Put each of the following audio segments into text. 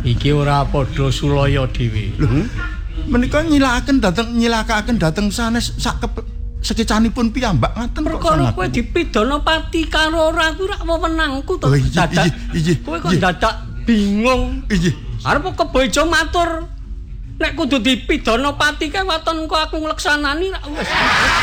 Iki ora padha sulaya dhewe. Menika nyilakaken dhateng sanes sak sekecanipun piyambak ngaten kok. Perkara kowe dipidana pati karo ora kuwi rak wewenangku to. Dadak. Kowe kok dadak bingung. Arep kebojo matur nek kudu dipidana pati kae waton kok aku ngleksanani rak wis.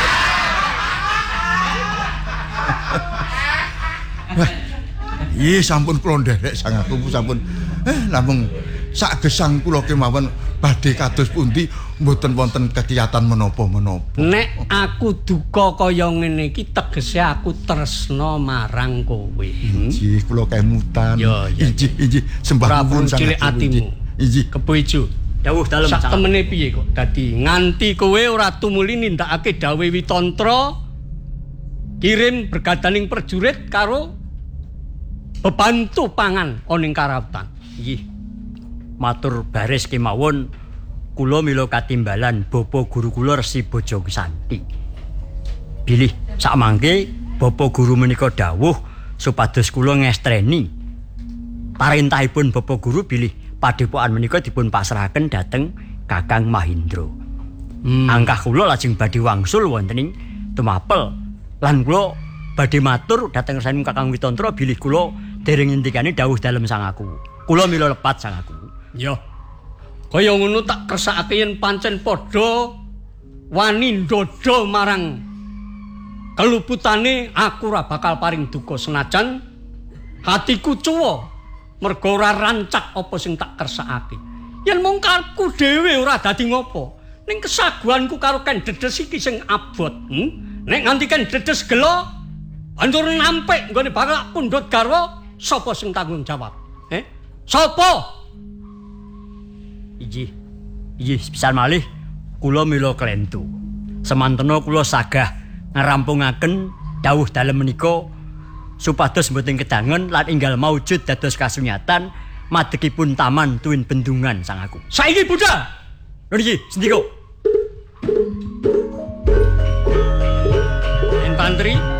Sampun kula nderek sang aku sampun namung sak gesang kula kemawon badhe kados pundi mboten wonten kegiatan menapa-menapa. Nek aku duka kaya ngene iki tegese aku tresna marang kowe. Injih kula kemutan. Injih sembah nuwun sang cilik atimu. Injih kebojo. Dawuh dalem sak temene piye kok dadi nganti kowe ora tumuli nindakake dawuh Witantra kirim bergadaning prajurit karo bebantu pangan oning karautan. Nggih. Matur baris kemawon kula mila katimbalan bapa guru kula Resi Bojo Santi. Bilih sakmangke bapa guru menika dawuh supados kula ngestreni parentahipun bapa guru bilih padepokan menika dipun pasrahaken dhateng Kakang Mahindra. Angkah kula lajeng badhe wangsul wonten ing Tumapel lan kula badhe matur dhateng saning Kakang Witantra bilih kula dereng ngendikane dawuh dalem sangaku. Kula mila lepat sangaku. Ya. Kaya ngono tak kersakake yen pancen padha wani ndodho marang keluputane aku ora bakal paring duka senajan hatiku cuwa mergo ora rancak apa sing tak kersakake. Yen mung karepku dhewe ora dadi ngopo. Ning kesaguanku karo Ken Dedes iki sing abot. Nek nganti Ken Dedes gelo banjur nampik nggone bakal pundhut garwa, sapa sing tanggung jawab? Sapa? Iji sepisan malih kula mila klentu. Semantena kula sagah ngrampungaken dawuh dalem menika supados mboten kedangen lan enggal maujud dados kasunyatan madegipun taman tuwin bendungan sangaku. Saiki budal. Lho iki sendika. Infanteri